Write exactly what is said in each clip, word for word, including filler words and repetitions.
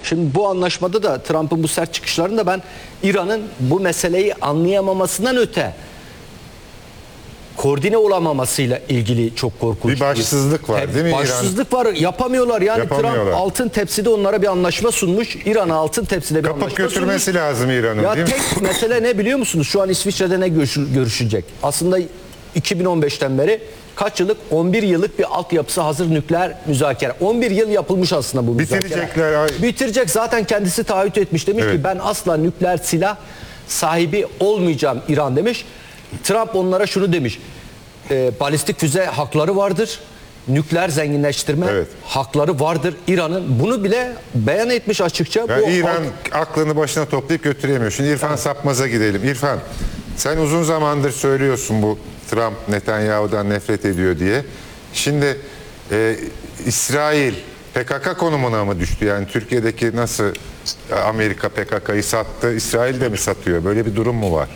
Şimdi bu anlaşmada da Trump'ın bu sert çıkışlarında ben İran'ın bu meseleyi anlayamamasından öte koordine olamamasıyla ilgili çok korkunç. Bir başsızlık var değil mi İran? Başsızlık var. Yapamıyorlar. Yani Yapamıyorlar. Trump altın tepside onlara bir anlaşma sunmuş. İran'a altın tepside bir Kapıp anlaşma götürmesi sunmuş. lazım İran'ın, Ya değil mi? tek mesele ne biliyor musunuz? Şu an İsviçre'de ne görüş- görüşecek? Aslında iki bin on beşten beri kaç yıllık? on bir yıllık bir altyapısı hazır nükleer müzakere. on bir yıl yapılmış aslında bu müzakere. Bitirecekler. Ay. Bitirecek. Zaten kendisi taahhüt etmiş. Demiş Evet. ki ben asla nükleer silah sahibi olmayacağım İran demiş. Trump onlara şunu demiş. E, balistik füze hakları vardır. Nükleer zenginleştirme Evet. hakları vardır İran'ın. Bunu bile beyan etmiş açıkça. Yani Bu İran halk- aklını başına toplayıp götüremiyor. Şimdi İrfan Sapmaz'a gidelim. İrfan, sen uzun zamandır söylüyorsun bu Trump Netanyahu'dan nefret ediyor diye. Şimdi e, İsrail P K K konumuna mı düştü? Yani Türkiye'deki nasıl Amerika P K K'yı sattı, İsrail de mi satıyor? Böyle bir durum mu var?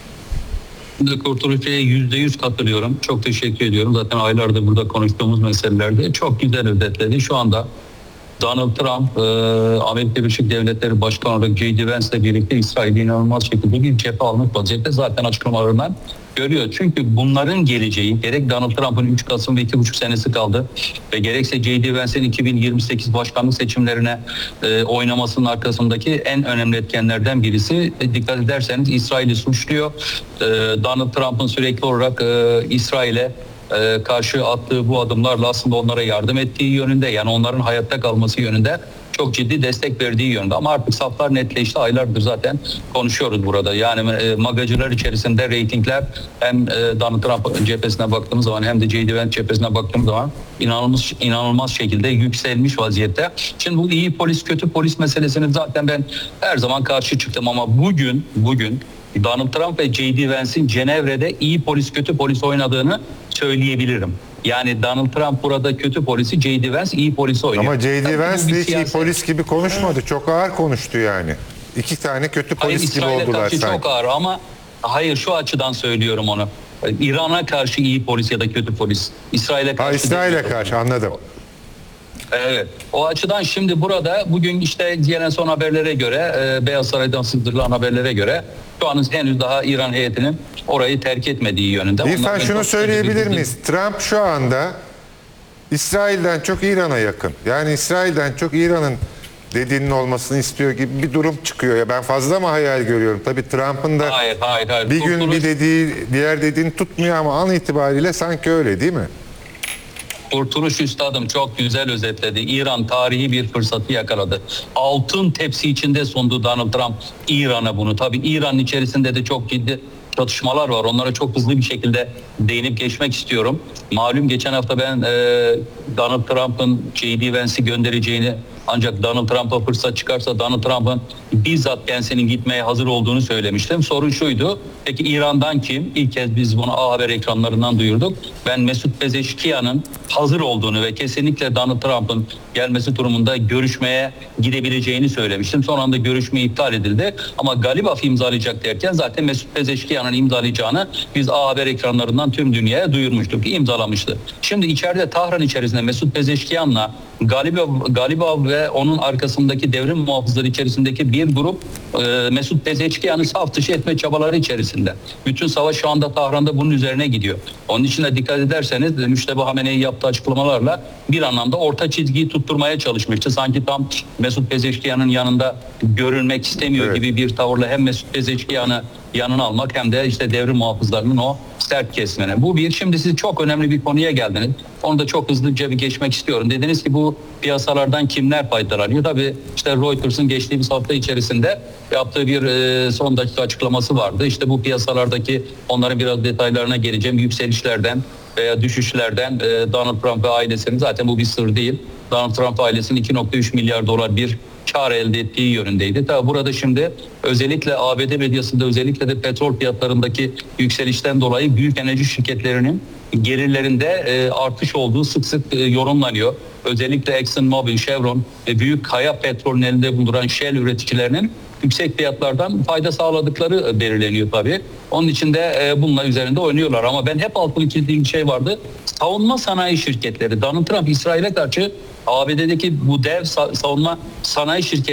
Kurtuluş Bey'e yüzde yüz katılıyorum. Çok teşekkür ediyorum. Zaten aylardır burada konuştuğumuz meselelerde çok güzel özetledi. Şu anda Donald Trump, e, Amerika Birleşik Devletleri Başkanı olarak J D Vance'le birlikte İsrail'i inanılmaz şekilde bir cephe almış vaziyette. Zaten açıklamalarından görüyor. Çünkü bunların geleceği, gerek Donald Trump'ın üç Kasım ve iki buçuk senesi kaldı ve gerekse J D Vance'in iki bin yirmi sekiz başkanlık seçimlerine e, oynamasının arkasındaki en önemli etkenlerden birisi. E, dikkat ederseniz İsrail'i suçluyor. E, Donald Trump'ın sürekli olarak e, İsrail'e e, karşı attığı bu adımlarla aslında onlara yardım ettiği yönünde, yani onların hayatta kalması yönünde çok ciddi destek verdiği yönde. Ama artık saflar netleşti. Aylardır zaten konuşuyoruz burada. Yani e, magacılar içerisinde reytingler hem e, Donald Trump cephesine baktığımız zaman hem de J D Vance cephesine baktığımız zaman inanılmaz inanılmaz şekilde yükselmiş vaziyette. Şimdi bu iyi polis kötü polis meselesini zaten ben her zaman karşı çıktım ama bugün bugün Donald Trump ve J D Vance'in Cenevre'de iyi polis kötü polis oynadığını söyleyebilirim. Yani Donald Trump burada kötü polisi, J D Vance iyi polisi oynuyor. Ama J D Vance de hiç iyi siyaset. polis gibi konuşmadı. Çok ağır konuştu yani. İki tane kötü Hayır, polis gibi İsrail'e oldular karşı sanki. çok ağır ama hayır, şu açıdan söylüyorum onu. İran'a karşı iyi polis ya da kötü polis. İsrail'e karşı. Ha, İsrail'e değil. karşı, anladım. Evet. O açıdan şimdi burada bugün işte gelen son haberlere göre, e, Beyaz Saray'dan sızdırılan haberlere göre şu an henüz daha İran heyetinin orayı terk etmediği yönünde. İrfan, Onlar şunu çok söyleyebilir bir- miyiz? Trump şu anda İsrail'den çok İran'a yakın. Yani İsrail'den çok İran'ın dediğinin olmasını istiyor gibi bir durum çıkıyor. Ya ben fazla mı hayal görüyorum? Tabii Trump'ın da Hayır, hayır, hayır. bir gün Kurtuluş- bir dediği, diğer dediğini tutmuyor ama an itibariyle sanki öyle değil mi? Kurtuluş Üstadım çok güzel özetledi. İran tarihi bir fırsatı yakaladı. Altın tepsi içinde sundu Donald Trump İran'a bunu. Tabii İran'ın içerisinde de çok ciddi çatışmalar var. Onlara çok hızlı bir şekilde değinip geçmek istiyorum. Malum geçen hafta ben e, Donald Trump'ın J D Vance'i göndereceğini, ancak Donald Trump'a fırsat çıkarsa Donald Trump'ın bizzat kendisinin gitmeye hazır olduğunu söylemiştim. Sorun şuydu. Peki İran'dan kim? İlk kez biz bunu A Haber ekranlarından duyurduk. Ben Mesut Pezeşkiyan'ın hazır olduğunu ve kesinlikle Donald Trump'ın gelmesi durumunda görüşmeye gidebileceğini söylemiştim. Son anda görüşme iptal edildi. Ama Galibaf imzalayacak derken zaten Mesut Pezeşkiyan'ın imzalayacağını biz A Haber ekranlarından tüm dünyaya duyurmuştuk ki imzalamıştı. Şimdi içeride Tahran içerisinde Mesut Pezeşkiyan'la Galibaf, Galibaf ve onun arkasındaki devrim muhafızları içerisindeki bir grup e, Mesut Pezeşkiyan'ı saf dışı etme çabaları içerisinde. Bütün savaş şu anda Tahran'da bunun üzerine gidiyor. Onun için de dikkat ederseniz Müştebih Hamene'yi yaptığı açıklamalarla bir anlamda orta çizgiyi tutturmaya çalışmıştı. Sanki tam Mesut Pezeşkiyan'ın yanında görünmek istemiyor Evet. gibi bir tavırla hem Mesut Pezeşkiyan'ı yanına almak hem de işte devrim muhafızlarının o sert kesmene. Bu bir. Şimdi siz çok önemli bir konuya geldiniz. Onu da çok hızlıca bir geçmek istiyorum. Dediniz ki bu piyasalardan kimler faydalanıyor? Tabii işte Reuters'ın geçtiğimiz hafta içerisinde yaptığı bir e, son dakika açıklaması vardı. İşte bu piyasalardaki, onların biraz detaylarına geleceğim, yükselişlerden veya düşüşlerden e, Donald Trump ve ailesinin, zaten bu bir sır değil, Donald Trump ailesinin iki nokta üç milyar dolar bir kar elde ettiği yönündeydi. Tabi burada şimdi özellikle A B D medyasında, özellikle de petrol fiyatlarındaki yükselişten dolayı büyük enerji şirketlerinin gelirlerinde e, artış olduğu sık sık e, yorumlanıyor. Özellikle ExxonMobil, Chevron ve büyük kaya petrolün elinde bulunduran Shell üreticilerinin yüksek fiyatlardan fayda sağladıkları belirleniyor tabii. Onun için de e, bununla üzerinde oynuyorlar. Ama ben hep altını çizdiğim bir şey vardı. Savunma sanayi şirketleri. Donald Trump İsrail'e karşı A B D'deki bu dev savunma sanayi şirketleri